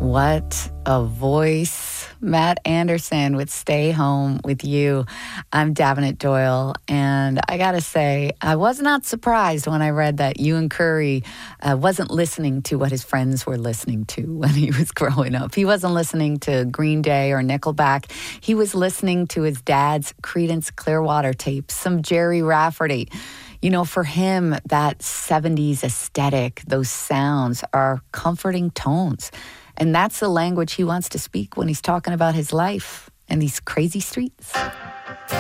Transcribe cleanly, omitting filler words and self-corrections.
What a voice. Matt Anderson with Stay Home with You. I'm Davenant Doyle, and I gotta say, I was not surprised when I read that Ewan Curry wasn't listening to what his friends were listening to when he was growing up. He wasn't listening to Green Day or Nickelback. He was listening to his dad's Creedence Clearwater tapes, some Jerry Rafferty. You know, for him, that 70s aesthetic, those sounds are comforting tones. And that's the language he wants to speak when he's talking about his life and these crazy streets.